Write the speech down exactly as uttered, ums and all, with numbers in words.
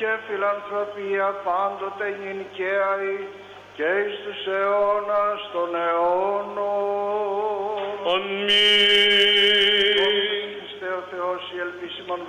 και φιλανθρωπία πάντοτε νικαίαη και εις τους αιώνας των αιώνων. Αμήν.